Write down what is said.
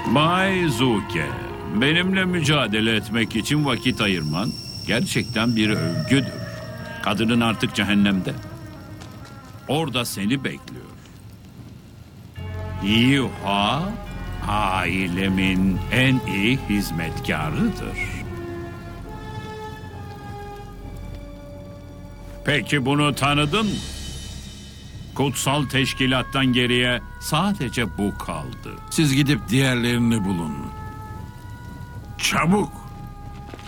Bay Zuke, benimle mücadele etmek için vakit ayırman gerçekten bir övgüdür. Kadının artık cehennemde. Orada seni bekliyor. Yuha, ailemin en iyi hizmetkarıdır. Peki bunu tanıdın mı? Kutsal teşkilattan geriye sadece bu kaldı. Siz gidip diğerlerini bulun. Çabuk.